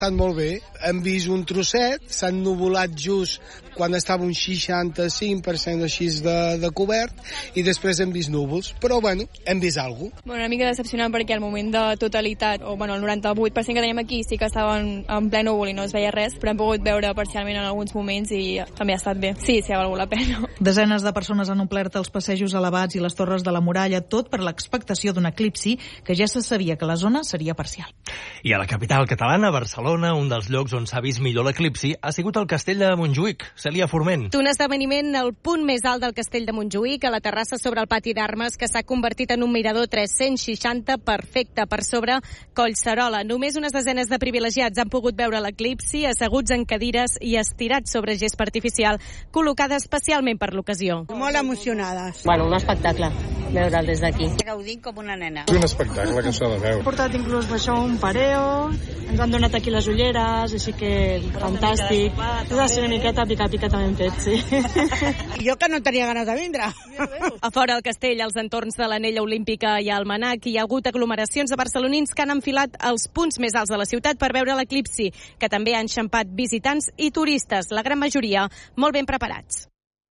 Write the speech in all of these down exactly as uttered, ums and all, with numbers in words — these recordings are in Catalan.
Estan molt bé. Hem vist un trosset, s'han nuvolat just quan estava un seixanta-cinc per cent així de, de cobert i després hem vist núvols. Però, bueno, hem vist alguna cosa. Bueno, una mica decepcionant perquè al moment de totalitat, o bueno, el noranta-vuit per cent que teníem aquí sí que estava en, en ple núvol i no es veia res, però hem pogut veure parcialment en alguns moments i també ha estat bé. Sí, sí, ha valgut la pena. Desenes de persones han omplert els passejos elevats i les torres de la muralla, tot per l'expectació d'un eclipsi que ja se sabia que la zona seria parcial. I a la capital catalana, Barcelona, un dels llocs on s'ha vist millor l'eclipsi ha sigut el castell de Montjuïc. Cèlia Forment. Un esdeveniment al punt més alt del castell de Montjuïc, a la terrassa sobre el pati d'armes, que s'ha convertit en un mirador tres-cents seixanta perfecte per sobre Collserola. Només unes desenes de privilegiats han pogut veure l'eclipsi, asseguts en cadires i estirats sobre gespa artificial, col·locada especialment per l'ocasió. Molt emocionades. Bueno, un espectacle, veure'l des d'aquí. Gaudint com una nena. És un espectacle que s'ha de veure. Hem portat inclús això, un pareo, ens han donat aquí les ulleres, així que fantàstic. És de ser una miqueta pica-pica també en fet, sí. Jo que no tenia ganes de vindre. A fora del castell, als entorns de l'Anella Olímpica i al Manac, hi ha hagut aglomeracions de barcelonins que han enfilat els punts més alts de la ciutat per veure l'eclipsi, que també han enxampat visitants i turistes, la gran majoria molt ben preparats.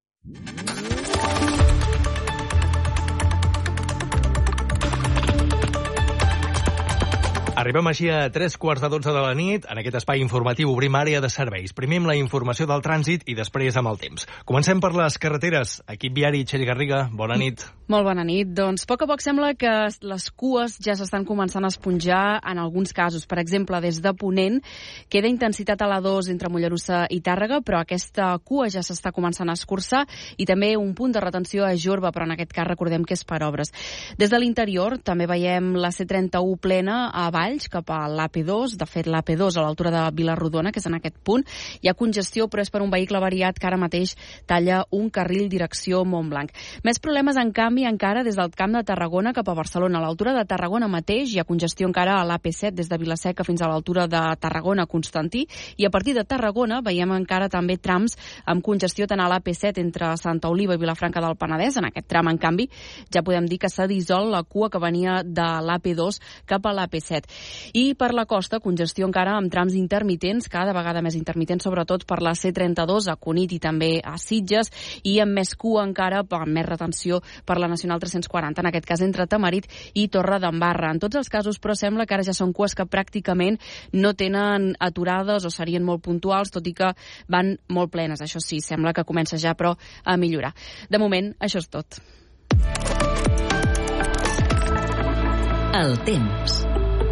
Arribem així a tres quarts de dotze de la nit. En aquest espai informatiu obrim àrea de serveis. Primer amb la informació del trànsit i després amb el temps. Comencem per les carreteres. Equip viari, Txell Garriga, bona nit. Molt bona nit. Doncs a poc a poc sembla que les cues ja s'estan començant a esponjar en alguns casos. Per exemple, des de Ponent queda intensitat a l'A dos entre Mollerussa i Tàrrega, però aquesta cua ja s'està començant a escurçar i també un punt de retenció a Jorba, però en aquest cas recordem que és per obres. Des de l'interior també veiem la C trenta-u plena a Valls, cap a l'A P dos, de fet l'A P dos a l'altura de Vilarrodona, que és en aquest punt. Hi ha congestió, però és per un vehicle variat que ara mateix talla un carril direcció Montblanc. Més problemes, en canvi, encara des del Camp de Tarragona cap a Barcelona. A l'altura de Tarragona mateix hi ha congestió encara a l'A P set, des de Vilaseca fins a l'altura de Tarragona, Constantí, i a partir de Tarragona veiem encara també trams amb congestió tant a l'A P set entre Santa Oliva i Vilafranca del Penedès. En aquest tram, en canvi, ja podem dir que s'ha dissolt la cua que venia de l'A P dos cap a l'A P set. I per la costa, congestió encara amb trams intermitents, cada vegada més intermitents, sobretot per la C trenta-dos a Cunit i també a Sitges, i amb més cua encara, amb més retenció per la Nacional tres-cents quaranta, en aquest cas entre Tamarit i Torredembarra. En tots els casos, però, sembla que ara ja són cues que pràcticament no tenen aturades o serien molt puntuals, tot i que van molt plenes. Això sí, sembla que comença ja, però, a millorar. De moment, això és tot. El temps.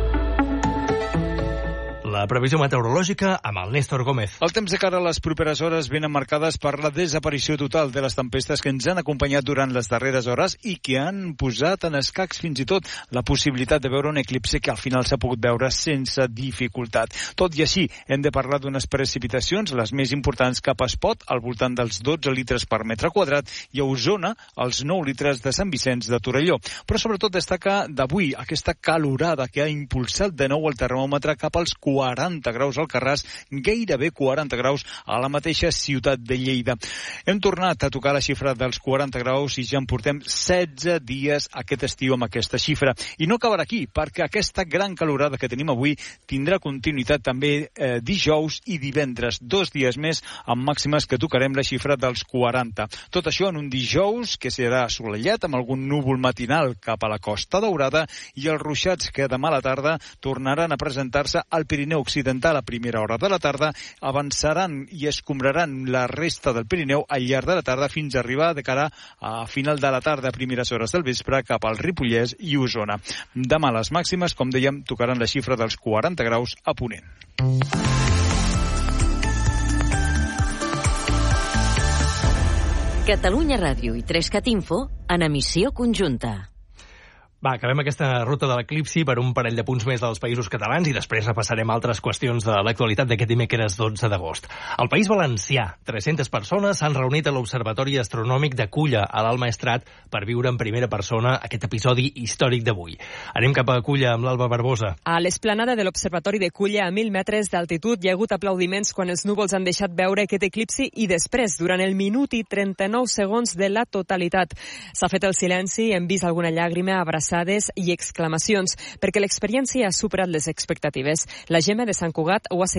La previsió meteorològica amb el Néstor Gómez. El temps de cara a les properes hores venen marcades per la desaparició total de les tempestes que ens han acompanyat durant les darreres hores i que han posat en escacs fins i tot la possibilitat de veure un eclipsi que al final s'ha pogut veure sense dificultat. Tot i així, hem de parlar d'unes precipitacions, les més importants cap a Espot, al voltant dels dotze litres per metre quadrat, i a Osona, els nou litres de Sant Vicenç de Torelló. Però sobretot destaca d'avui aquesta calorada que ha impulsat de nou el termòmetre cap als quaranta graus al Carràs, gairebé quaranta graus a la mateixa ciutat de Lleida. Hem tornat a tocar la xifra dels quaranta graus i ja en portem setze dies aquest estiu amb aquesta xifra. I no acabarà aquí, perquè aquesta gran calorada que tenim avui tindrà continuïtat també eh, dijous i divendres, dos dies més amb màximes que tocarem la xifra dels quaranta. Tot això en un dijous que serà assolellat amb algun núvol matinal cap a la Costa Daurada i els ruixats que demà a la tarda tornaran a presentar-se al Pirineu Occidental a primera hora de la tarda, avançaran i escombraran la resta del Pirineu al llarg de la tarda fins a arribar de cara a final de la tarda, a primeres hores del vespre, cap al Ripollès i Osona. Demà les màximes, com dèiem, tocaran la xifra dels quaranta graus a Ponent. Catalunya Ràdio i tres cat Info en emissió conjunta. Va, acabem aquesta ruta de l'eclipsi per un parell de punts més dels països catalans i després repassarem altres qüestions de l'actualitat d'aquest dimecres dotze d'agost. Al País Valencià, tres-centes persones s'han reunit a l'Observatori Astronòmic de Culla, a l'Alt Maestrat, per viure en primera persona aquest episodi històric d'avui. Anem cap a Culla amb l'Alba Barbosa. A l'esplanada de l'Observatori de Culla, a mil metres d'altitud, hi ha hagut aplaudiments quan els núvols han deixat veure aquest eclipsi i després, durant el minut i trenta-nou segons de la totalitat. S'ha fet el silenci, hem vist alguna llàgrima abraçada abraçades i exclamacions, perquè l'experiència ha superat les expectatives. La Gemma de Sant Cugat ho ha